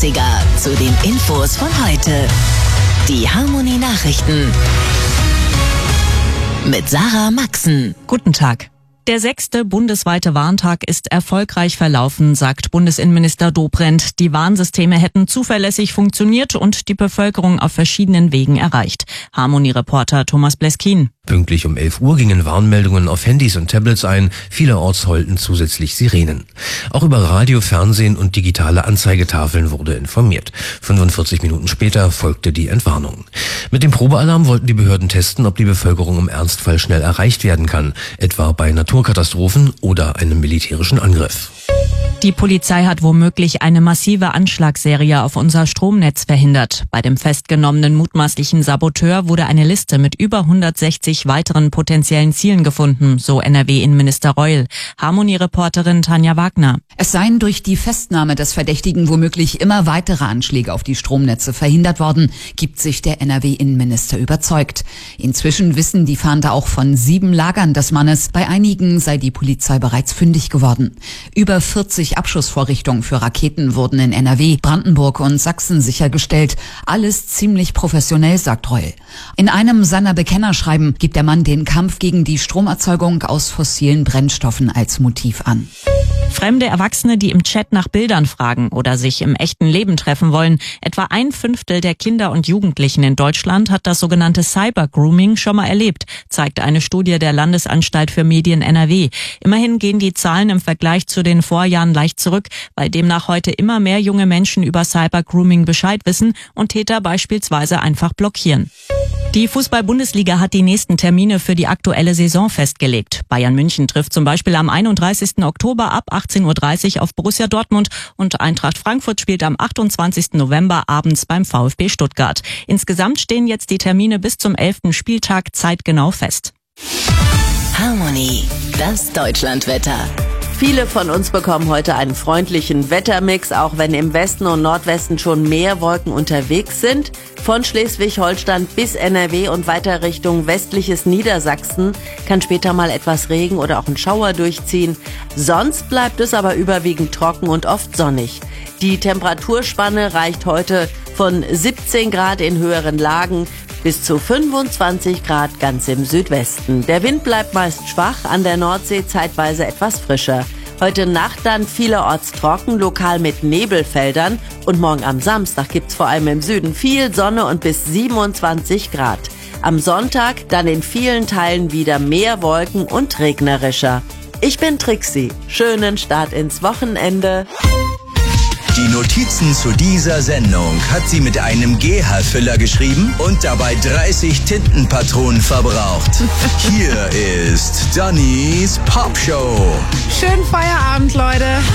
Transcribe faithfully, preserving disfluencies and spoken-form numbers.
dreißiger zu den Infos von heute. Die Harmonie Nachrichten mit Sarah Maxen. Guten Tag. Der sechste bundesweite Warntag ist erfolgreich verlaufen, sagt Bundesinnenminister Dobrindt. Die Warnsysteme hätten zuverlässig funktioniert und die Bevölkerung auf verschiedenen Wegen erreicht. Harmonie-Reporter Thomas Bleskin. Pünktlich um elf Uhr gingen Warnmeldungen auf Handys und Tablets ein. Vielerorts heulten zusätzlich Sirenen. Auch über Radio, Fernsehen und digitale Anzeigetafeln wurde informiert. fünfundvierzig Minuten später folgte die Entwarnung. Mit dem Probealarm wollten die Behörden testen, ob die Bevölkerung im Ernstfall schnell erreicht werden kann, etwa bei Naturkatastrophen oder einem militärischen Angriff. Die Polizei hat womöglich eine massive Anschlagsserie auf unser Stromnetz verhindert. Bei dem festgenommenen mutmaßlichen Saboteur wurde eine Liste mit über hundertsechzig weiteren potenziellen Zielen gefunden, so N R W-Innenminister Reul. Harmonie-Reporterin Tanja Wagner. Es seien durch die Festnahme des Verdächtigen womöglich immer weitere Anschläge auf die Stromnetze verhindert worden, gibt sich der N R W-Innenminister überzeugt. Inzwischen wissen die Fahnder auch von sieben Lagern des Mannes. Bei einigen sei die Polizei bereits fündig geworden. Über vierzig Abschussvorrichtungen für Raketen wurden in N R W, Brandenburg und Sachsen sichergestellt. Alles ziemlich professionell, sagt Reul. In einem seiner Bekennerschreiben gibt der Mann den Kampf gegen die Stromerzeugung aus fossilen Brennstoffen als Motiv an. Fremde Erwachsene, die im Chat nach Bildern fragen oder sich im echten Leben treffen wollen. Etwa ein Fünftel der Kinder und Jugendlichen in Deutschland hat das sogenannte Cyber-Grooming schon mal erlebt, zeigt eine Studie der Landesanstalt für Medien N R W. Immerhin gehen die Zahlen im Vergleich zu den Vorjahren leicht zurück, weil demnach heute immer mehr junge Menschen über Cyber-Grooming Bescheid wissen und Täter beispielsweise einfach blockieren. Die Fußball-Bundesliga hat die nächsten Termine für die aktuelle Saison festgelegt. Bayern München trifft zum Beispiel am einunddreißigsten Oktober ab achtzehn Uhr dreißig auf Borussia Dortmund und Eintracht Frankfurt spielt am achtundzwanzigsten November abends beim VfB Stuttgart. Insgesamt stehen jetzt die Termine bis zum elften Spieltag zeitgenau fest. Harmonie, das Deutschlandwetter. Viele von uns bekommen heute einen freundlichen Wettermix, auch wenn im Westen und Nordwesten schon mehr Wolken unterwegs sind. Von Schleswig-Holstein bis N R W und weiter Richtung westliches Niedersachsen kann später mal etwas Regen oder auch ein Schauer durchziehen. Sonst bleibt es aber überwiegend trocken und oft sonnig. Die Temperaturspanne reicht heute von siebzehn Grad in höheren Lagen bis zu fünfundzwanzig Grad ganz im Südwesten. Der Wind bleibt meist schwach, an der Nordsee zeitweise etwas frischer. Heute Nacht dann vielerorts trocken, lokal mit Nebelfeldern. Und morgen am Samstag gibt's vor allem im Süden viel Sonne und bis siebenundzwanzig Grad. Am Sonntag dann in vielen Teilen wieder mehr Wolken und regnerischer. Ich bin Trixie. Schönen Start ins Wochenende. Die Notizen zu dieser Sendung hat sie mit einem G H-Füller geschrieben und dabei dreißig Tintenpatronen verbraucht. Hier ist Dannys Popshow. Schönen Feierabend, Leute.